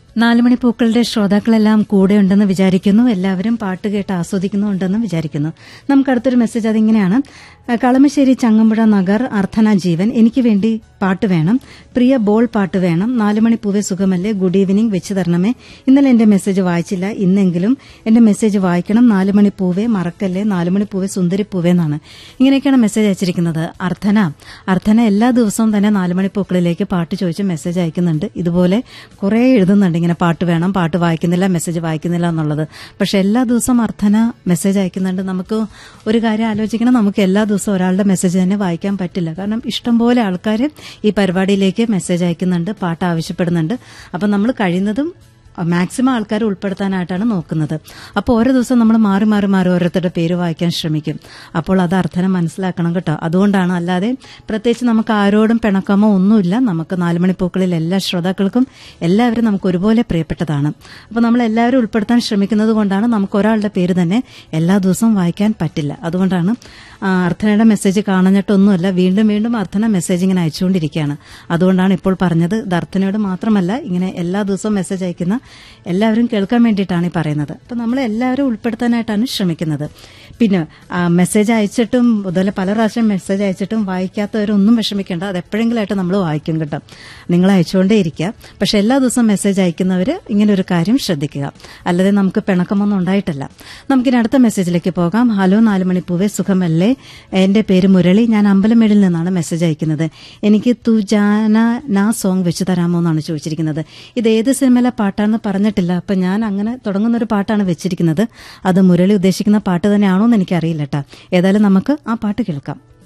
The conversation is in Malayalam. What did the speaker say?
നാലുമണി പൂക്കളുടെ ശ്രോതാക്കളെല്ലാം കൂടെ ഉണ്ടെന്ന് വിചാരിക്കുന്നു. എല്ലാവരും പാട്ട് കേട്ട് ആസ്വദിക്കുന്നുണ്ടെന്ന് വിചാരിക്കുന്നു. നമുക്ക് അടുത്തൊരു മെസ്സേജ് അതിങ്ങനെയാണ്. കളമശ്ശേരി ചങ്ങമ്പുഴ നഗർ അർത്ഥന ജീവൻ, എനിക്ക് വേണ്ടി പാട്ട് വേണം, പ്രിയ ബോൾ പാട്ട് വേണം, നാലുമണി പൂവേ സുഖമല്ലേ, ഗുഡ് ഈവനിംഗ് വെച്ച് തരണമേ. ഇന്നലെ എന്റെ മെസ്സേജ് വായിച്ചില്ല, ഇന്നെങ്കിലും എന്റെ മെസ്സേജ് വായിക്കണം, നാലുമണി പൂവേ മറക്കല്ലേ, നാലുമണി പൂവേ സുന്ദരി പൂവേ എന്നാണ്. ഇങ്ങനെയൊക്കെയാണ് മെസ്സേജ് അയച്ചിരിക്കുന്നത്. അർത്ഥന എല്ലാ ദിവസവും തന്നെ നാലുമണി പൂക്കളിലേക്ക് പാട്ട് ചോദിച്ച് മെസ്സേജ് അയക്കുന്നുണ്ട്. ഇതുപോലെ കുറെ എഴുതുന്നുണ്ട്, ഇങ്ങനെ പാട്ട് വേണം, പാട്ട് വായിക്കുന്നില്ല, മെസ്സേജ് വായിക്കുന്നില്ല എന്നുള്ളത്. പക്ഷെ എല്ലാ ദിവസവും അർത്ഥന മെസ്സേജ് അയക്കുന്നുണ്ട്. നമുക്ക് ഒരു കാര്യം ആലോചിക്കണം, നമുക്ക് എല്ലാ ദിവസവും ഒരാളുടെ മെസ്സേജ് തന്നെ വായിക്കാൻ പറ്റില്ല. കാരണം ഇഷ്ടംപോലെ ആൾക്കാർ ഈ പരിപാടിയിലേക്ക് മെസ്സേജ് അയക്കുന്നുണ്ട്, പാട്ട് ആവശ്യപ്പെടുന്നുണ്ട്. അപ്പം നമ്മൾ കഴിയുന്നതും മാക്സിമം ആൾക്കാരെ ഉൾപ്പെടുത്താനായിട്ടാണ് നോക്കുന്നത്. അപ്പോൾ ഓരോ ദിവസം നമ്മൾ മാറി മാറി മാറി ഓരോരുത്തരുടെ പേര് വായിക്കാൻ ശ്രമിക്കും. അപ്പോൾ അത് അർത്ഥനം മനസ്സിലാക്കണം കേട്ടോ. അതുകൊണ്ടാണ്, അല്ലാതെ പ്രത്യേകിച്ച് നമുക്ക് ആരോടും പിണക്കമോ ഒന്നുമില്ല. നമുക്ക് നാലുമണിപ്പൂക്കളിൽ എല്ലാ ശ്രോതാക്കൾക്കും എല്ലാവരും നമുക്ക് ഒരുപോലെ പ്രിയപ്പെട്ടതാണ്. അപ്പോൾ നമ്മൾ എല്ലാവരും ഉൾപ്പെടുത്താൻ ശ്രമിക്കുന്നത് കൊണ്ടാണ് നമുക്ക് ഒരാളുടെ പേര് തന്നെ എല്ലാ ദിവസവും വായിക്കാൻ പറ്റില്ല. അതുകൊണ്ടാണ് അർത്ഥനയുടെ മെസ്സേജ് കാണഞ്ഞിട്ടൊന്നുമല്ല, വീണ്ടും വീണ്ടും അർത്ഥന മെസ്സേജ് ഇങ്ങനെ അയച്ചുകൊണ്ടിരിക്കുകയാണ്. അതുകൊണ്ടാണ് ഇപ്പോൾ പറഞ്ഞത്. ഇത് അർത്ഥനയോട് മാത്രമല്ല, ഇങ്ങനെ എല്ലാ ദിവസവും മെസ്സേജ് അയക്കുന്ന എല്ലാവരും കേൾക്കാൻ വേണ്ടിയിട്ടാണ് ഈ പറയുന്നത്. അപ്പം നമ്മൾ എല്ലാവരും ഉൾപ്പെടുത്താനായിട്ടാണ് ശ്രമിക്കുന്നത്. പിന്നെ മെസ്സേജ് അയച്ചിട്ടും അതുപോലെ പല പ്രാവശ്യം മെസ്സേജ് അയച്ചിട്ടും വായിക്കാത്തവരൊന്നും വിഷമിക്കേണ്ട, അത് എപ്പോഴെങ്കിലായിട്ട് നമ്മൾ വായിക്കും കേട്ടോ. നിങ്ങൾ അയച്ചുകൊണ്ടേ ഇരിക്കുക. പക്ഷെ എല്ലാ ദിവസവും മെസ്സേജ് അയക്കുന്നവർ ഇങ്ങനെ ഒരു കാര്യം ശ്രദ്ധിക്കുക, അല്ലാതെ നമുക്ക് പിണക്കമൊന്നും ഉണ്ടായിട്ടല്ല. നമുക്കിനി അടുത്ത മെസ്സേജിലേക്ക് പോകാം. ഹലോ നാലുമണിപ്പൂവേ സുഖമല്ലേ, എന്റെ പേര് മുരളി, ഞാൻ അമ്പലമേടിൽ നിന്നാണ് മെസ്സേജ് അയക്കുന്നത്. എനിക്ക് തുജാന നാ സോങ് വെച്ച് തരാമോ എന്നാണ് ചോദിച്ചിരിക്കുന്നത്. ഇത് ഏത് സിനിമയിലെ പാട്ടാണെന്ന് പറഞ്ഞിട്ടില്ല. അപ്പം ഞാൻ അങ്ങനെ തുടങ്ങുന്നൊരു പാട്ടാണ് വെച്ചിരിക്കുന്നത്. അത് മുരളി ഉദ്ദേശിക്കുന്ന പാട്ട് തന്നെയാണോ എന്ന് എനിക്കറിയില്ല കേട്ടോ. ഏതായാലും നമുക്ക് ആ പാട്ട് കേൾക്കാം.